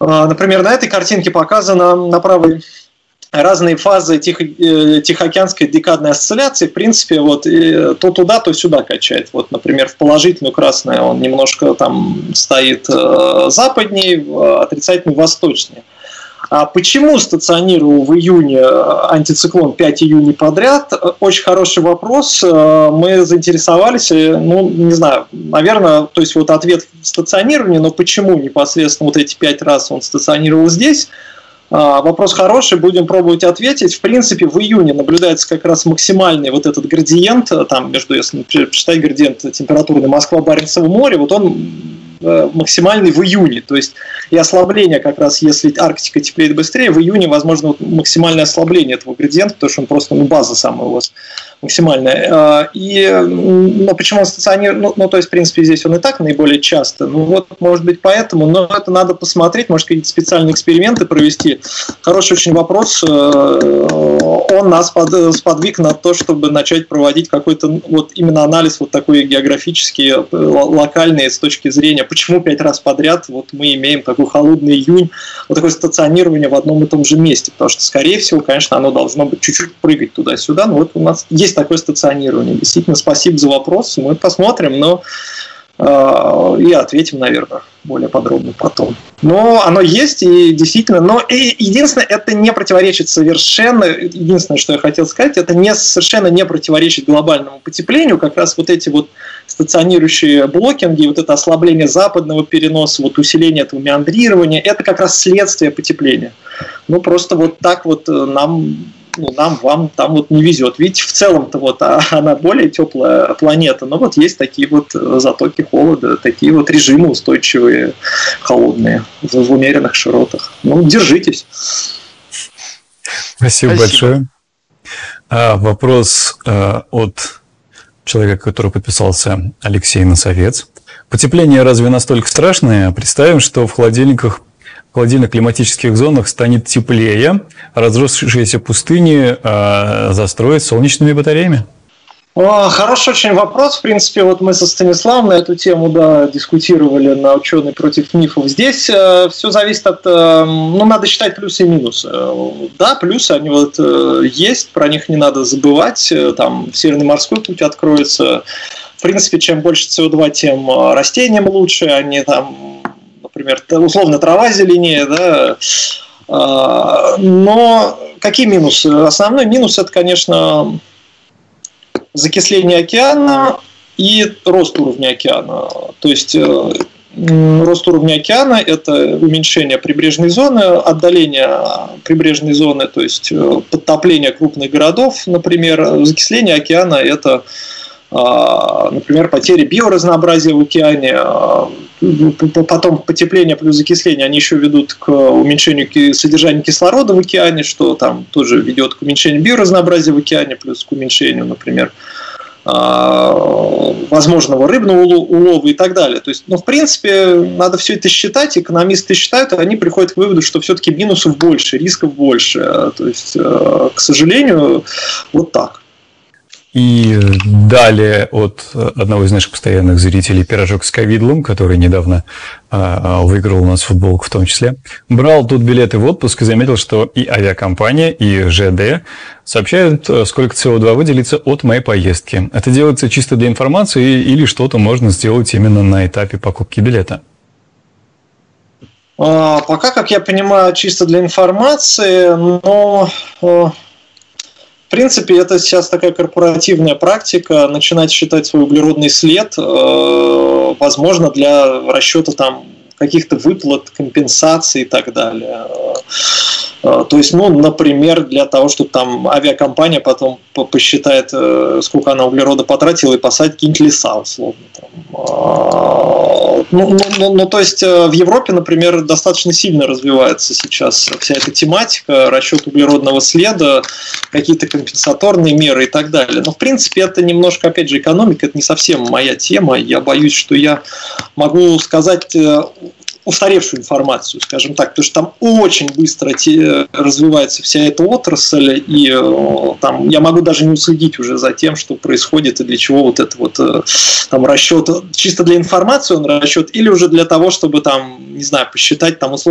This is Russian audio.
Например, на этой картинке показано на правой разные фазы Тихоокеанской декадной осцилляции. В принципе, вот то туда, то сюда качает. Вот, например, в положительную красное он немножко там стоит западнее, в отрицательную восточнее. А почему стационировал в июне антициклон 5 июней подряд? Очень хороший вопрос. Мы заинтересовались, не знаю, наверное, то есть вот ответ в стационировании, но почему непосредственно вот эти 5 раз он стационировал здесь? Вопрос хороший, будем пробовать ответить. В принципе, в июне наблюдается как раз максимальный вот этот градиент, там между, если посчитать градиент температурный Москва-Баренцево море, вот он максимальный в июне, то есть и ослабление как раз, если Арктика теплеет быстрее, в июне возможно максимальное ослабление этого градиента, потому что он просто, база самая у вас максимальная. Но почему он стационирует, то есть в принципе здесь он и так наиболее часто, может быть поэтому, но это надо посмотреть, может какие-то специальные эксперименты провести. Хороший очень вопрос, он нас сподвиг на то, чтобы начать проводить какой-то именно анализ такой географический, локальный с точки зрения, почему 5 раз подряд мы имеем такой холодный июнь, такое стационирование в одном и том же месте, потому что, скорее всего, конечно, оно должно быть чуть-чуть прыгать туда-сюда, но у нас есть такое стационирование. Действительно, спасибо за вопрос, мы посмотрим, и ответим, наверное, более подробно потом. Но оно есть, и действительно, единственное, это не противоречит совершенно, единственное, что я хотел сказать, это совершенно не противоречит глобальному потеплению, как раз эти стационирующие блокинги, это ослабление западного переноса, усиление этого меандрирования, это как раз следствие потепления. Просто так вам там не везет. Видите, в целом-то она более теплая планета, но есть такие затоки холода, такие режимы устойчивые, холодные, в умеренных широтах. Держитесь. Спасибо большое. Вопрос от человека, который подписался, Алексей Носовец. Потепление разве настолько страшное? Представим, что в холодильно-климатических зонах станет теплее, а разросшиеся пустыни застроят солнечными батареями? Хороший очень вопрос. В принципе, мы со Станиславом на эту тему дискутировали на «Ученые против мифов». Здесь все зависит от... надо считать плюсы и минусы. Да, плюсы, они есть, про них не надо забывать. Там Северный морской путь откроется. В принципе, чем больше СО2, тем растениям лучше. Они там... Например, условно трава зеленее, да. Но какие минусы? Основной минус – это, конечно, закисление океана и рост уровня океана. То есть рост уровня океана – это уменьшение прибрежной зоны, отдаление прибрежной зоны, то есть подтопление крупных городов, например. Закисление океана – это, например, потеря биоразнообразия в океане. Потом потепление плюс закисление, они еще ведут к уменьшению содержания кислорода в океане, что там тоже ведет к уменьшению биоразнообразия в океане, плюс к уменьшению, например, возможного рыбного улова и так далее. То есть, в принципе, надо все это считать, экономисты считают, они приходят к выводу, что все-таки минусов больше, рисков больше. То есть, к сожалению, так. И далее от одного из наших постоянных зрителей «Пирожок с ковидлом», который недавно выиграл у нас футболку в том числе, брал тут билеты в отпуск и заметил, что и авиакомпания, и ЖД сообщают, сколько СО2 выделится от моей поездки. Это делается чисто для информации или что-то можно сделать именно на этапе покупки билета? Пока, как я понимаю, чисто для информации, но... В принципе, это сейчас такая корпоративная практика, начинать считать свой углеродный след, возможно, для расчета каких-то выплат, компенсаций и так далее. То есть, например, для того, чтобы авиакомпания потом посчитает, сколько она углерода потратила, и посадит какие-нибудь леса, условно. То есть, в Европе, например, достаточно сильно развивается сейчас вся эта тематика, расчет углеродного следа, какие-то компенсаторные меры и так далее. Но, в принципе, это немножко, опять же, экономика, это не совсем моя тема. Я боюсь, что я могу сказать устаревшую информацию, скажем так, потому что там очень быстро развивается вся эта отрасль, и я могу даже не уследить уже за тем, что происходит и для чего расчет, чисто для информации он расчет, или уже для того, чтобы посчитать условно